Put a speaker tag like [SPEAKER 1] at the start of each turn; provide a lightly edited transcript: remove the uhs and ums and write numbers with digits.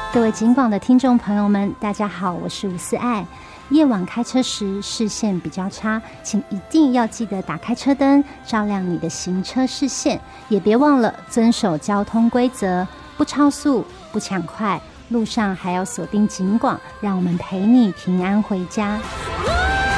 [SPEAKER 1] 各位警广的听众朋友们，大家好，我是吴思爱。夜晚开车时视线比较差，请一定要记得打开车灯，照亮你的行车视线，也别忘了遵守交通规则，不超速，不抢快，路上还要锁定警广，让我们陪你平安回家。